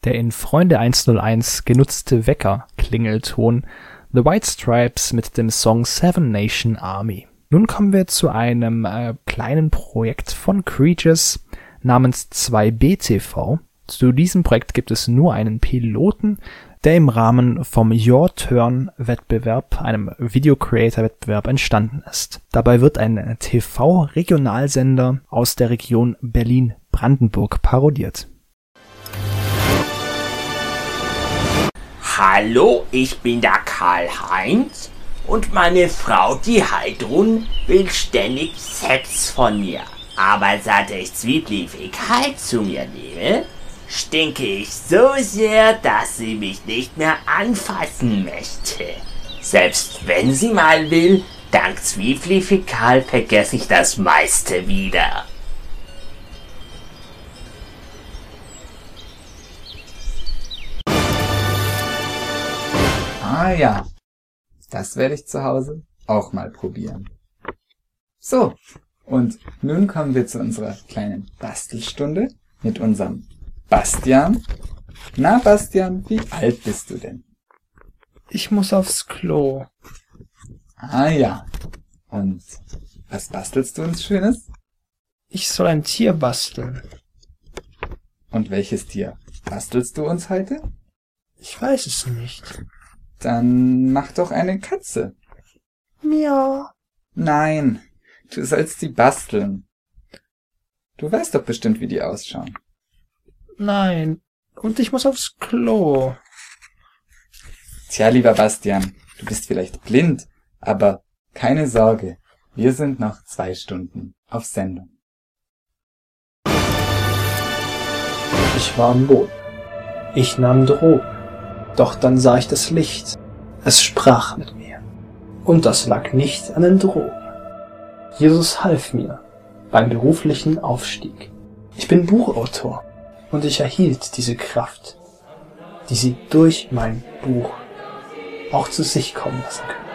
Der in Freunde 101 genutzte Wecker-Klingelton The White Stripes mit dem Song Seven Nation Army. Nun kommen wir zu einem kleinen Projekt von Creatures namens 2B-TV. Zu diesem Projekt gibt es nur einen Piloten, der im Rahmen vom Your Turn-Wettbewerb, einem Video-Creator-Wettbewerb, entstanden ist. Dabei wird ein TV-Regionalsender aus der Region Berlin-Brandenburg parodiert. Hallo, ich bin der Karl-Heinz und meine Frau, die Heidrun, will ständig Sex von mir. Aber seit ich Zwiebeln-Fähigkeit zu mir nehme, stinke ich so sehr, dass sie mich nicht mehr anfassen möchte. Selbst wenn sie mal will, dank Zwiebeln-Fäkal vergesse ich das meiste wieder. Ah ja, das werde ich zu Hause auch mal probieren. So, und nun kommen wir zu unserer kleinen Bastelstunde mit unserem Bastian. Na Bastian, wie alt bist du denn? Ich muss aufs Klo. Ah ja, und was bastelst du uns Schönes? Ich soll ein Tier basteln. Und welches Tier bastelst du uns heute? Ich weiß es nicht. Dann mach doch eine Katze. Miau. Nein, du sollst sie basteln. Du weißt doch bestimmt, wie die ausschauen. Nein, und ich muss aufs Klo. Tja, lieber Bastian, du bist vielleicht blind, aber keine Sorge, wir sind noch 2 Stunden auf Sendung. Ich war am Boden. Ich nahm Drogen. Doch dann sah ich das Licht. Es sprach mit mir. Und das lag nicht an den Drogen. Jesus half mir beim beruflichen Aufstieg. Ich bin Buchautor und ich erhielt diese Kraft, die Sie durch mein Buch auch zu sich kommen lassen können.